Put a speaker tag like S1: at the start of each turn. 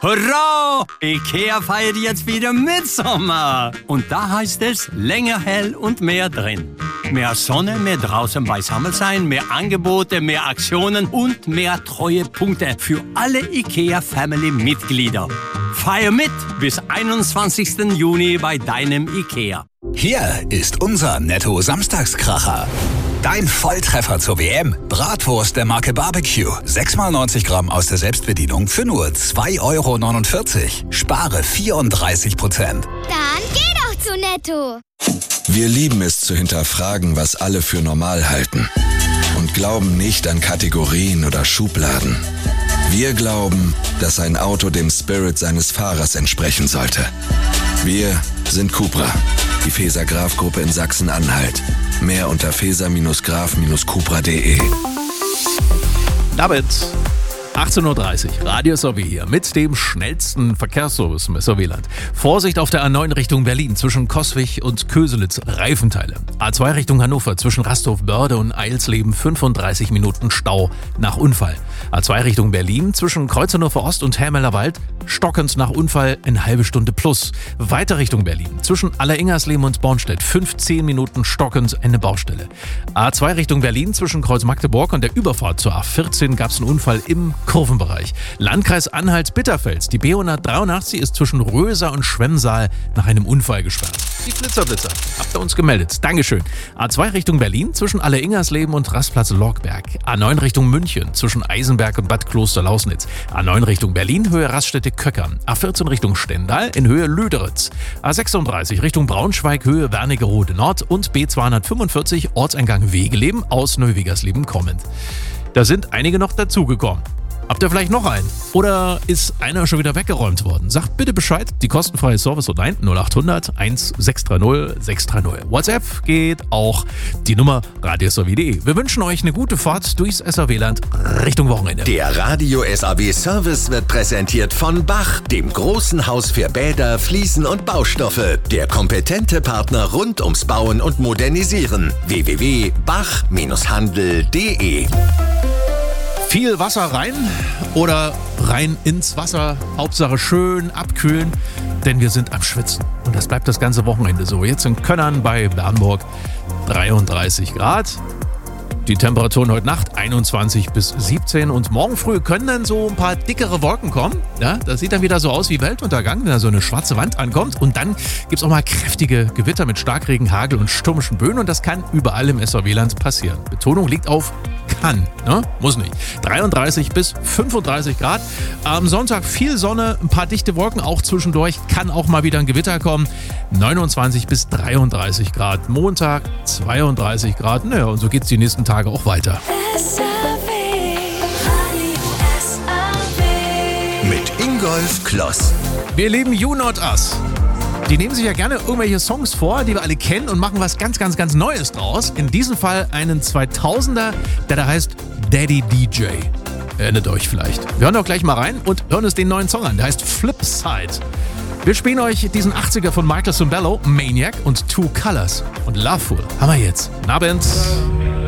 S1: Hurra! IKEA feiert jetzt wieder Mitsommer. Und da heißt es länger hell und mehr drin. Mehr Sonne, mehr draußen beisammen sein, mehr Angebote, mehr Aktionen und mehr Treuepunkte für alle IKEA-Family-Mitglieder. Feier mit bis 21. Juni bei deinem IKEA.
S2: Hier ist unser Netto-Samstagskracher. Dein Volltreffer zur WM. Bratwurst der Marke Barbecue. 6x90 Gramm aus der Selbstbedienung für nur 2,49 Euro. Spare 34%.
S3: Dann geh doch zu Netto.
S4: Wir lieben es zu hinterfragen, was alle für normal halten. Und glauben nicht an Kategorien oder Schubladen. Wir glauben, dass ein Auto dem Spirit seines Fahrers entsprechen sollte. Wir sind Cupra, die Faeser-Graf-Gruppe in Sachsen-Anhalt. Mehr unter faeser-graf-cupra.de.
S5: David, 18.30 Uhr, Radio SRW hier mit dem schnellsten Verkehrsservice im SRW-Land. Vorsicht auf der A9 Richtung Berlin zwischen Coswig und Köselitz, Reifenteile. A2 Richtung Hannover zwischen Rasthof-Börde und Eilsleben 35 Minuten Stau nach Unfall. A2 Richtung Berlin zwischen Kreuzerhofer Ost und Hermellerwald stockend nach Unfall eine halbe Stunde plus. Weiter Richtung Berlin zwischen Alleringersleben und Bornstedt 15 Minuten stockend eine Baustelle. A2 Richtung Berlin zwischen Kreuz Magdeburg und der Überfahrt zur A14 gab es einen Unfall im Kurvenbereich. Landkreis Anhalt-Bitterfels. Die B183 ist zwischen Röser und Schwemmsaal nach einem Unfall gesperrt. Die Blitzer. Habt ihr uns gemeldet. Dankeschön. A2 Richtung Berlin zwischen Alleringersleben und Rastplatz Lorgberg. A9 Richtung München zwischen Eisenberg und Bad Kloster-Lausnitz. A9 Richtung Berlin Höhe Raststätte Köckern. A14 Richtung Stendal in Höhe Lüderitz. A36 Richtung Braunschweig Höhe Wernigerode Nord und B245 Ortseingang Wegeleben aus Neuwegersleben kommend. Da sind einige noch dazugekommen. Habt ihr vielleicht noch einen? Oder ist einer schon wieder weggeräumt worden? Sagt bitte Bescheid. Die kostenfreie Service-Hotline 0800 1630 630. WhatsApp geht auch. Die Nummer radiosrw.de. Wir wünschen euch eine gute Fahrt durchs SRW-Land Richtung Wochenende.
S6: Der Radio SRW Service wird präsentiert von Bach, dem großen Haus für Bäder, Fliesen und Baustoffe. Der kompetente Partner rund ums Bauen und Modernisieren. www.bach-handel.de.
S5: Viel Wasser rein oder rein ins Wasser. Hauptsache schön abkühlen, denn wir sind am Schwitzen. Und das bleibt das ganze Wochenende so. Jetzt in Könnern bei Bernburg 33 Grad. Die Temperaturen heute Nacht 21 bis 17 und morgen früh können dann so ein paar dickere Wolken kommen. Ja, das sieht dann wieder so aus wie Weltuntergang, wenn da so eine schwarze Wand ankommt. Und dann gibt es auch mal kräftige Gewitter mit Starkregen, Hagel und stürmischen Böen. Und das kann überall im SRW-Land passieren. Betonung liegt auf kann, ne? Muss nicht. 33 bis 35 Grad. Am Sonntag viel Sonne, ein paar dichte Wolken auch zwischendurch. Kann auch mal wieder ein Gewitter kommen. 29 bis 33 Grad. Montag 32 Grad. Naja, und so geht es die nächsten Tage auch weiter.
S6: Mit Ingolf Kloss.
S5: Wir lieben You Not Us. Die nehmen sich ja gerne irgendwelche Songs vor, die wir alle kennen und machen was ganz, ganz, ganz Neues draus. In diesem Fall einen 2000er, der da heißt Daddy DJ. Erinnert euch vielleicht. Wir hören doch gleich mal rein und hören uns den neuen Song an. Der heißt Flipside. Wir spielen euch diesen 80er von Michael Cimbello, Maniac und Two Colors. Und Loveful haben wir jetzt. Guten Abend.